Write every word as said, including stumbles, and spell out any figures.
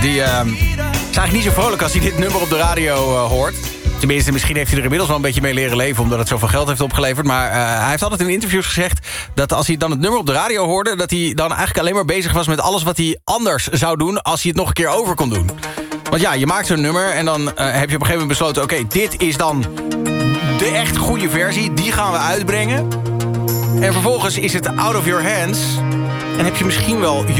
Die uh, is eigenlijk niet zo vrolijk als hij dit nummer op de radio uh, hoort. Tenminste, misschien heeft hij er inmiddels wel een beetje mee leren leven... omdat het zoveel geld heeft opgeleverd. Maar uh, hij heeft altijd in interviews gezegd... dat als hij dan het nummer op de radio hoorde... dat hij dan eigenlijk alleen maar bezig was met alles wat hij anders zou doen... als hij het nog een keer over kon doen. Want ja, je maakt zo'n nummer en dan uh, heb je op een gegeven moment besloten... oké, okay, dit is dan de echt goede versie, die gaan we uitbrengen. En vervolgens is het out of your hands... en heb je misschien wel